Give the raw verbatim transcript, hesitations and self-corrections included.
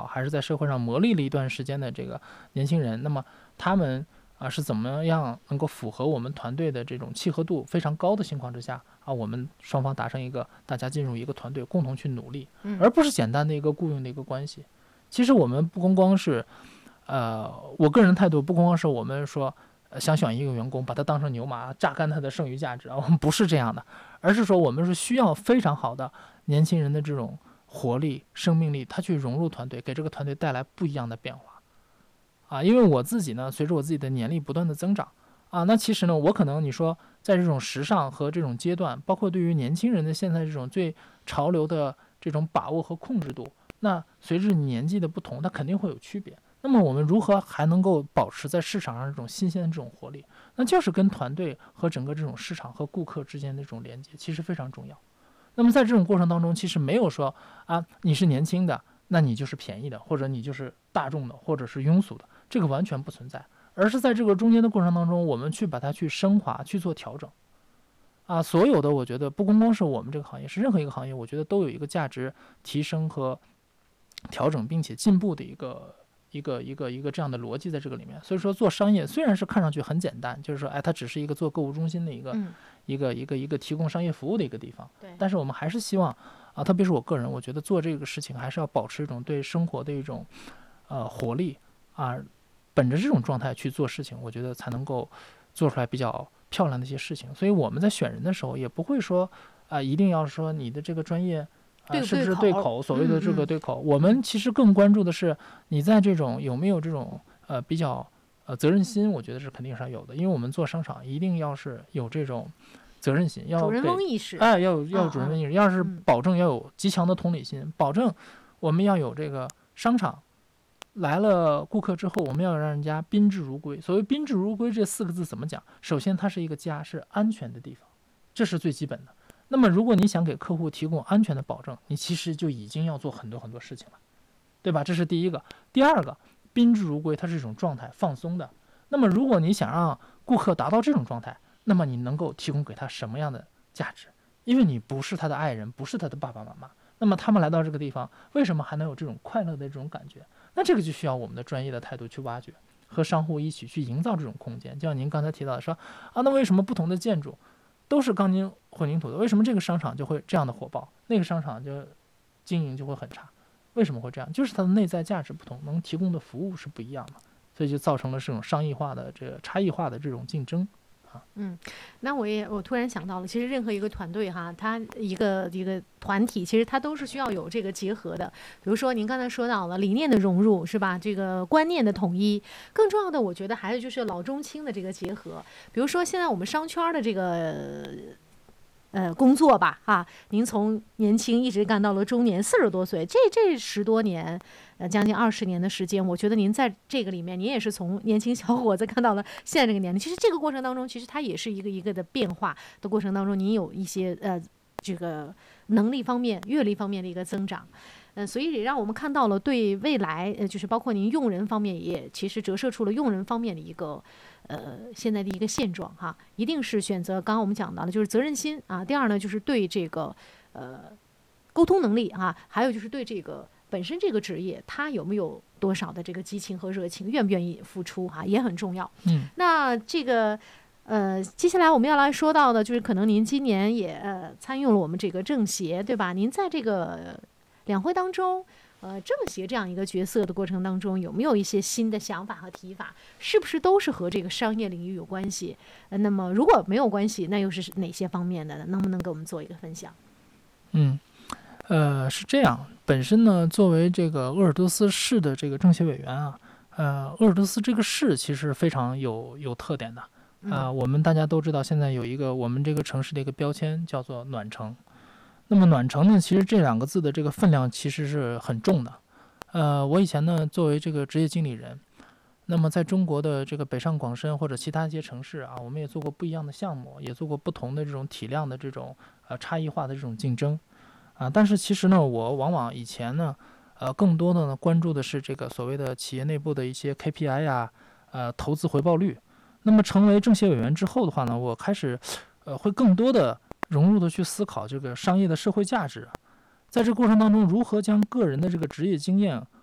还是在社会上磨砺了一段时间的这个年轻人，那么他们啊是怎么样能够符合我们团队的这种契合度非常高的情况之下啊，我们双方达成一个大家进入一个团队共同去努力，而不是简单的一个雇佣的一个关系。其实我们不光光是呃我个人态度不光光是我们说想选一个员工把他当成牛马榨干他的剩余价值啊，我们不是这样的，而是说我们是需要非常好的年轻人的这种活力生命力，他去融入团队，给这个团队带来不一样的变化啊。因为我自己呢随着我自己的年龄不断的增长啊，那其实呢我可能你说在这种时尚和这种阶段，包括对于年轻人的现在这种最潮流的这种把握和控制度，那随着你年纪的不同它肯定会有区别。那么我们如何还能够保持在市场上这种新鲜的这种活力，那就是跟团队和整个这种市场和顾客之间的这种连接其实非常重要。那么在这种过程当中其实没有说啊你是年轻的那你就是便宜的，或者你就是大众的，或者是庸俗的，这个完全不存在，而是在这个中间的过程当中我们去把它去升华去做调整啊。所有的我觉得不光光是我们这个行业，是任何一个行业我觉得都有一个价值提升和调整并且进步的一个一个一个一个这样的逻辑在这个里面。所以说做商业虽然是看上去很简单，就是说哎它只是一个做购物中心的一个、嗯、一个一个一个提供商业服务的一个地方，但是我们还是希望啊，特别是我个人我觉得做这个事情还是要保持一种对生活的一种呃活力啊，本着这种状态去做事情，我觉得才能够做出来比较漂亮的一些事情。所以我们在选人的时候也不会说啊一定要说你的这个专业啊、是不是对口，所谓的这个对口、嗯嗯、我们其实更关注的是你在这种有没有这种呃比较呃责任心，我觉得是肯定是有的，因为我们做商场一定要是有这种责任心，要主人翁意识， 哎，要有要有主人翁意识、啊、要是保证要有极强的同理心、嗯、保证我们要有这个商场来了顾客之后我们要让人家宾至如归。所谓宾至如归这四个字怎么讲，首先它是一个家，是安全的地方，这是最基本的。那么如果你想给客户提供安全的保证，你其实就已经要做很多很多事情了，对吧？这是第一个。第二个，宾至如归它是一种状态，放松的。那么如果你想让顾客达到这种状态，那么你能够提供给他什么样的价值？因为你不是他的爱人，不是他的爸爸妈妈，那么他们来到这个地方为什么还能有这种快乐的这种感觉？那这个就需要我们的专业的态度去挖掘，和商户一起去营造这种空间。就像您刚才提到的说啊，那为什么不同的建筑都是钢筋混凝土的，为什么这个商场就会这样的火爆，那个商场就经营就会很差？为什么会这样？就是它的内在价值不同，能提供的服务是不一样的，所以就造成了这种商业化的这个差异化的这种竞争。 嗯，那我也我突然想到了，其实任何一个团队哈，它一个一个团体，其实它都是需要有这个结合的。比如说您刚才说到了理念的融入，是吧？这个观念的统一，更重要的，我觉得还有就是老中青的这个结合。比如说现在我们商圈的这个呃工作吧，哈，您从年轻一直干到了中年，四十多岁，这这十多年。呃，将近二十年的时间，我觉得您在这个里面，您也是从年轻小伙子看到了现在这个年龄。其实这个过程当中，其实它也是一个一个的变化的过程当中，您有一些呃这个能力方面、阅历方面的一个增长。嗯、呃，所以也让我们看到了对未来，呃，就是包括您用人方面也其实折射出了用人方面的一个呃现在的一个现状哈，一定是选择刚刚我们讲到的，就是责任心啊。第二呢，就是对这个呃沟通能力啊，还有就是对这个。本身这个职业他有没有多少的这个激情和热情，愿不愿意付出哈、啊，也很重要。 嗯， 那这个呃，接下来我们要来说到的就是可能您今年也呃参与了我们这个政协，对吧？您在这个两会当中，呃，政协这样一个角色的过程当中，有没有一些新的想法和提法？是不是都是和这个商业领域有关系？呃，那么如果没有关系，那又是哪些方面的呢？能不能给我们做一个分享？ 嗯。呃，是这样。本身呢，作为这个鄂尔多斯市的这个政协委员啊，呃，鄂尔多斯这个市其实非常有有特点的。啊、呃，我们大家都知道，现在有一个我们这个城市的一个标签叫做暖城。那么暖城呢，其实这两个字的这个分量其实是很重的。呃，我以前呢，作为这个职业经理人，那么在中国的这个北上广深或者其他一些城市啊，我们也做过不一样的项目，也做过不同的这种体量的这种呃差异化的这种竞争。啊，但是其实呢，我往往以前呢，呃，更多的呢关注的是这个所谓的企业内部的一些 K P I 呀、啊，呃，投资回报率。那么成为政协委员之后的话呢，我开始，呃，会更多的融入的去思考这个商业的社会价值，在这个过程当中，如何将个人的这个职业经验